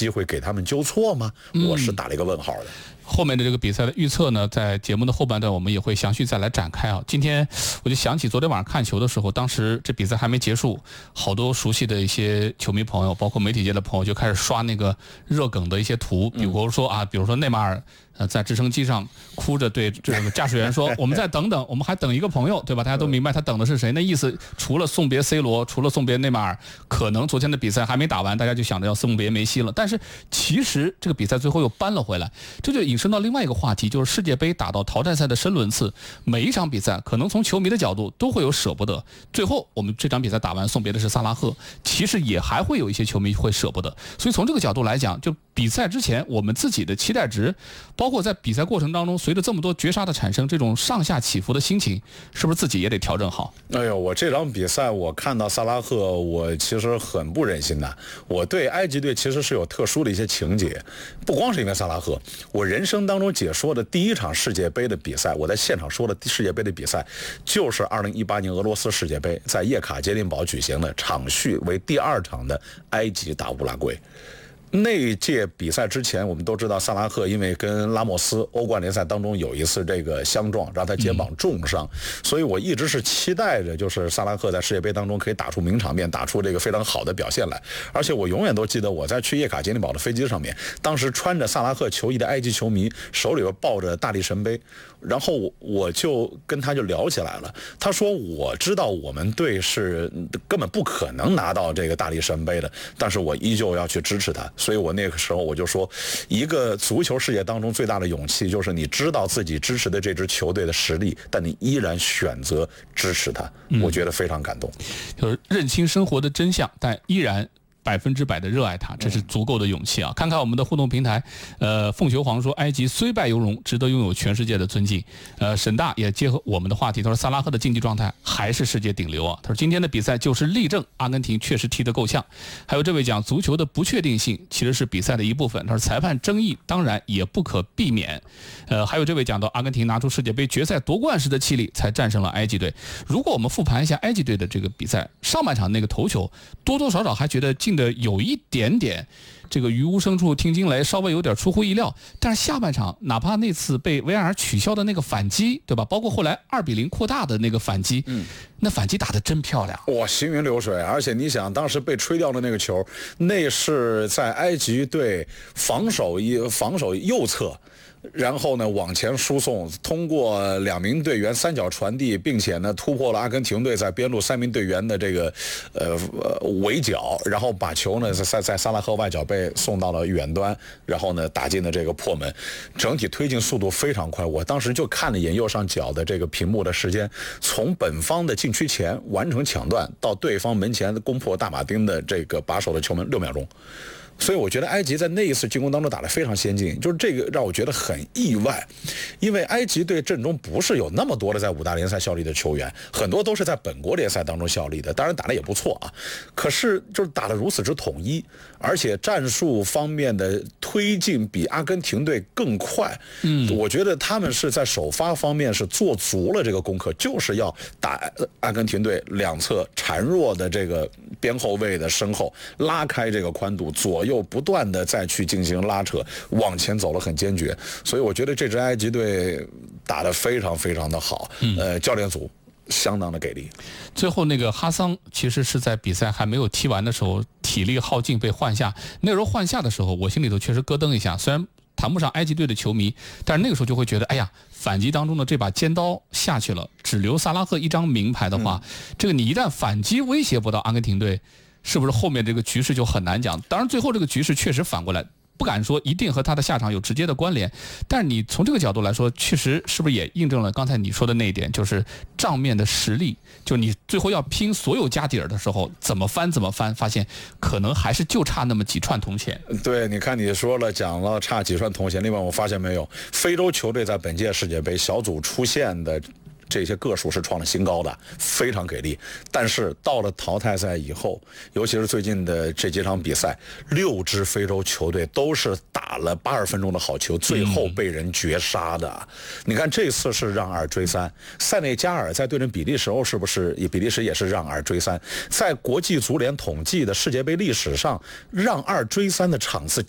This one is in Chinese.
机会给他们纠错吗？我是打了一个问号的。 后面的这个比赛的预测呢，在节目的后半段我们也会详细再来展开啊。今天我就想起昨天晚上看球的时候，当时这比赛还没结束，好多熟悉的一些球迷朋友，包括媒体界的朋友就开始刷那个热梗的一些图，比如说内马尔在直升机上哭着对这个驾驶员说：“我们再等等，我们还等一个朋友，对吧？”大家都明白他等的是谁。那意思除了送别 C 罗，除了送别内马尔，可能昨天的比赛还没打完，大家就想着要送别梅西了。但是其实这个比赛最后又扳了回来，这就引申到另外一个话题，就是世界杯打到淘汰赛的深轮次，每一场比赛可能从球迷的角度都会有舍不得。最后我们这场比赛打完送别的是萨拉赫，其实也还会有一些球迷会舍不得。所以从这个角度来讲，就比赛之前我们自己的期待值，包括在比赛过程当中，随着这么多绝杀的产生，这种上下起伏的心情，是不是自己也得调整好？ 哎呦，我这场比赛我看到萨拉赫，我其实很不忍心的。我对埃及队其实是有特殊的一些情节，不光是因为萨拉赫，我人生当中解说的第一场世界杯的比赛，我在现场说的世界杯的比赛，就是2018年俄罗斯世界杯在叶卡捷琳堡举行的，场序为第2场的埃及打乌拉圭。那届比赛之前，我们都知道萨拉赫因为跟拉莫斯欧冠联赛当中有一次这个相撞，让他肩膀重伤，所以我一直是期待着，就是萨拉赫在世界杯当中可以打出名场面，打出这个非常好的表现来。而且我永远都记得我在去叶卡捷琳堡的飞机上面，当时穿着萨拉赫球衣的埃及球迷手里边抱着大力神杯，然后我就跟他就聊起来了。他说我知道我们队是根本不可能拿到这个大力神杯的，但是我依旧要去支持他。所以我那个时候我就说，一个足球世界当中最大的勇气就是你知道自己支持的这支球队的实力，但你依然选择支持他，我觉得非常感动。 就是认清生活的真相，但依然100%的热爱他，这是足够的勇气啊！看看我们的互动平台，凤球皇说，埃及虽败犹荣，值得拥有全世界的尊敬。沈大也结合我们的话题，他说萨拉赫的竞技状态还是世界顶流啊！他说今天的比赛就是例证，阿根廷确实踢得够呛。还有这位讲足球的不确定性其实是比赛的一部分，他说裁判争议当然也不可避免。还有这位讲到阿根廷拿出世界杯决赛夺冠时的气力，才战胜了埃及队。如果我们复盘一下埃及队的这个比赛，上半场那个头球，多多少少还觉得的有一点点这个于无声处听惊雷，稍微有点出乎意料。但是下半场哪怕那次被VAR取消的那个反击，对吧？包括后来2-0扩大的那个反击，那反击打得真漂亮， 哇，行云流水。而且你想，当时被吹掉的那个球，那是在埃及队防守右侧，然后呢往前输送，通过2名队员三角传递，并且呢突破了阿根廷队在边路3名队员的这个围剿，然后把球呢在萨拉赫外脚背送到了远端，然后呢打进了这个破门，整体推进速度非常快。我当时就看了眼右上角的这个屏幕的时间，从本方的禁区前完成抢断到对方门前攻破大马丁的这个把守的球门6秒钟。所以我觉得埃及在那一次进攻当中打得非常先进，就是这个让我觉得很意外，因为埃及队阵中不是有那么多的在5大联赛效力的球员，很多都是在本国联赛当中效力的，当然打得也不错啊，可是就是打得如此之统一，而且战术方面的推进比阿根廷队更快。我觉得他们是在首发方面是做足了这个功课，就是要打阿根廷队两侧孱弱的这个边后卫的身后，拉开这个宽度，左右不断的再去进行拉扯，往前走了很坚决。所以我觉得这支埃及队打得非常非常的好，教练组相当的给力。 最后那个哈桑其实是在比赛还没有踢完的时候体力耗尽被换下，那时候换下的时候我心里头确实咯噔一下，虽然谈不上埃及队的球迷，但是那个时候就会觉得，哎呀，反击当中的这把尖刀下去了，只留萨拉赫一张名牌的话，这个你一旦反击威胁不到阿根廷队，是不是后面这个局势就很难讲？当然最后这个局势确实反过来，不敢说一定和他的下场有直接的关联，但是你从这个角度来说，确实是不是也印证了刚才你说的那一点，就是账面的实力，就你最后要拼所有家底儿的时候，怎么翻，发现可能还是就差那么几串铜钱。 对，你看你说了讲了差几串铜钱，另外我发现没有，非洲球队在本届世界杯小组出现的这些个数是创了新高的，非常给力。但是到了淘汰赛以后，尤其是最近的这几场比赛，6支非洲球队都是打了80分钟的好球，最后被人绝杀的。你看这次是让2追3，塞内加尔在对阵比利时时候是不是比利时也是让2追3？在国际足联统计的世界杯历史上，让2追3的场次